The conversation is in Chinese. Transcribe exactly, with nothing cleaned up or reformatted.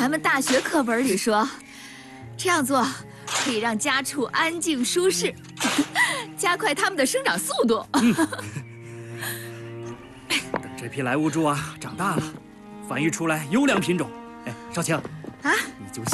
咱们大学课本里说，这样做可以让家畜安静舒适，加快它们的生长速度。 嗯、等这批莱芜猪啊长大了，繁育出来优良品种，哎，少卿啊，你就